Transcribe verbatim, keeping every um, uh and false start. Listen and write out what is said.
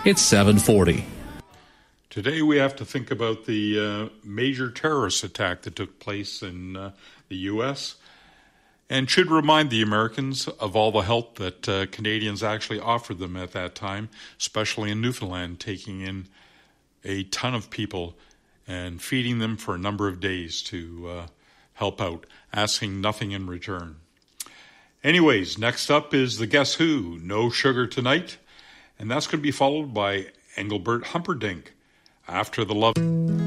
It's seven forty. Today we have to think about the uh, major terrorist attack that took place in uh, the U S and should remind the Americans of all the help that uh, Canadians actually offered them at that time, especially in Newfoundland, taking in a ton of people and feeding them for a number of days to uh, help out, asking nothing in return. Anyways, next up is the Guess Who, No Sugar Tonight, and that's going to be followed by Engelbert Humperdinck, After the Love.